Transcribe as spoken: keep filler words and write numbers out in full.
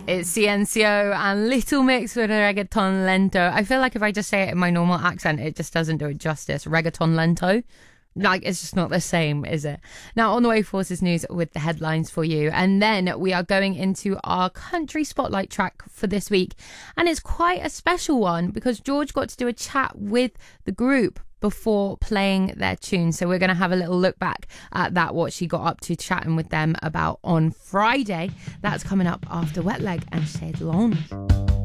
It's Ciencio and Little Mix with Reggaeton Lento. I feel like if I just say it in my normal accent, it just doesn't do it justice. Reggaeton Lento. Like, it's just not the same, is it? Now, on the way, Forces News with the headlines for you. And then we are going into our country spotlight track for this week. And it's quite a special one because George got to do a chat with the group before playing their tune. So we're going to have a little look back at that, what she got up to chatting with them about on Friday. That's coming up after Wet Leg and Shed Lawns.